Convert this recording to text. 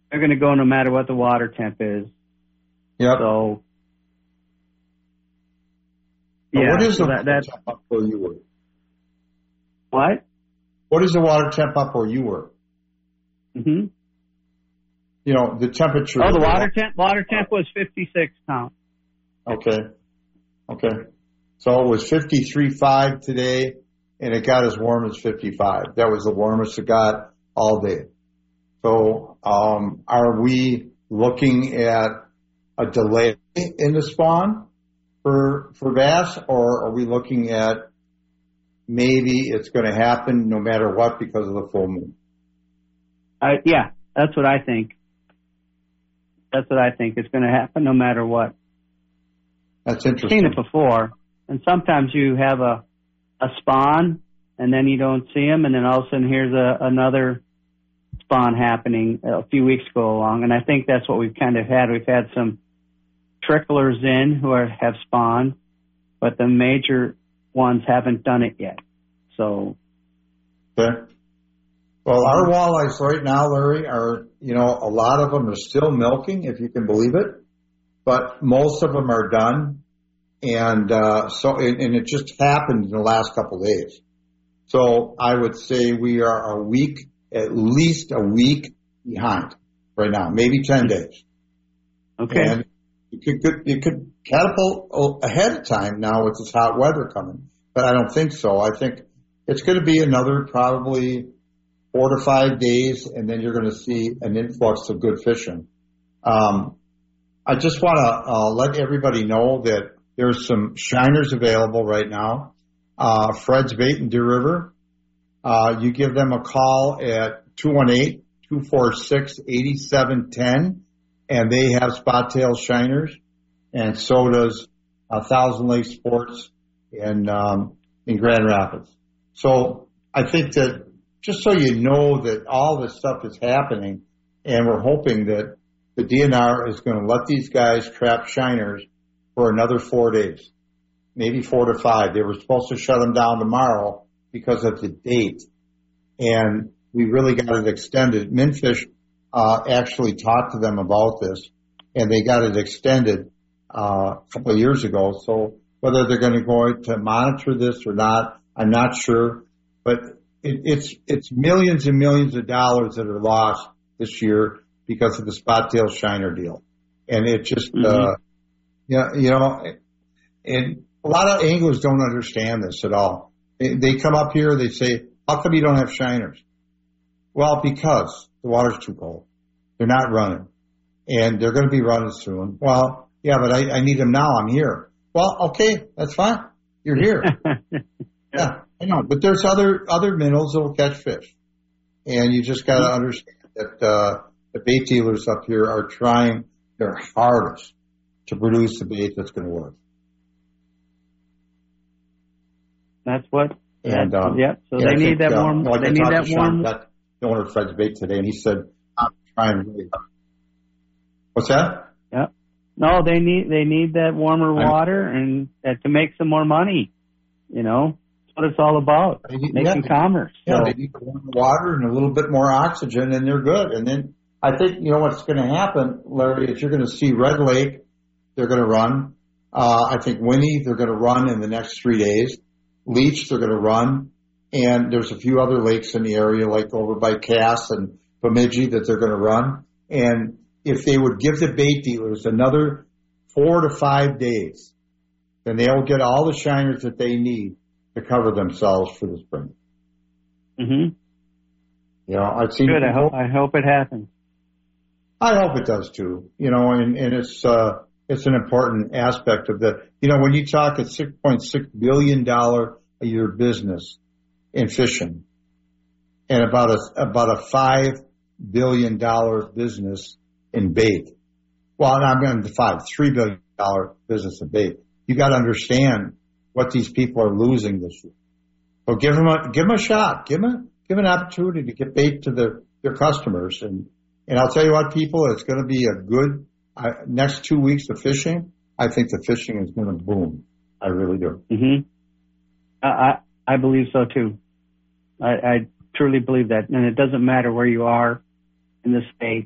they're going to go no matter what the water temp is. Yep. So, yeah. What is the water temp up where you were? What? What is the water temp up where you were? Mm-hmm. You know, the temperature. Oh, the water temp was 56 pounds. Okay. So it was 53.5 today, and it got as warm as 55. That was the warmest it got all day. So, are we looking at a delay in the spawn for bass, or are we looking at maybe it's going to happen no matter what because of the full moon? Yeah, that's what I think. That's what I think. It's going to happen no matter what. That's interesting. I've seen it before, and sometimes you have a spawn, and then you don't see them, and then all of a sudden here's another spawn happening a few weeks ago along, and I think that's what we've kind of had. We've had some tricklers in who have spawned, but the major ones haven't done it yet. So, okay. Well, our walleyes right now, Larry, are, a lot of them are still milking, if you can believe it, but most of them are done. And and it just happened in the last couple of days. So I would say we are at least a week behind right now, maybe 10 days. Okay. And you could catapult ahead of time now with this hot weather coming, but I don't think so. I think it's going to be another probably 4 to 5 days, and then you're going to see an influx of good fishing. I just want to let everybody know that there's some shiners available right now. Fred's Bait in Deer River. You give them a call at 218-246-8710, and they have spot tail shiners, and so does Thousand Lake Sports in Grand Rapids. So I think that just so you know that all this stuff is happening, and we're hoping that the DNR is going to let these guys trap shiners for another 4 days, maybe 4 to 5. They were supposed to shut them down tomorrow because of the date, and we really got it extended. Minfish actually talked to them about this, and they got it extended a couple of years ago. So whether they're going to monitor this or not, I'm not sure, but it's millions and millions of dollars that are lost this year because of the spot tail shiner deal. And it just, and a lot of anglers don't understand this at all. They come up here, they say, how come you don't have shiners? Well, because the water's too cold. They're not running. And they're going to be running soon. Well, yeah, but I need them now. I'm here. Well, okay, that's fine. You're here. Yeah, I know. But there's other minnows that will catch fish. And you just got to understand that the bait dealers up here are trying their hardest to produce the bait that's going to work. That's what. And yep. So they need that warm. They need that warm. The owner of Fred's Bait today, and he said, "I'm trying really hard." What's that? Yep. No, they need that warmer water and to make some more money. That's what it's all about. Making commerce. Yeah, they need warmer water and a little bit more oxygen, and they're good. And then I think what's going to happen, Larry, is you're going to see Red Lake. They're going to run. I think Winnie, they're going to run in the next 3 days. Leech, they're going to run. And there's a few other lakes in the area, like over by Cass and Bemidji, that they're going to run. And if they would give the bait dealers another 4 to 5 days, then they'll get all the shiners that they need to cover themselves for the spring. Mm-hmm. I've seen. Good. I hope it happens. I hope it does too. And it's an important aspect of the. When you talk a $6.6 billion a year business in fishing, and about a $5 billion business in bait. Well, I'm going to $3 billion business in bait. You got to understand what these people are losing this year. So give them a shot. Give them an opportunity to get bait to their customers. And I'll tell you what, people, it's going to be a good next 2 weeks of fishing. I think the fishing is going to boom. I really do. Mm-hmm. I believe so too. I truly believe that, and it doesn't matter where you are in the state.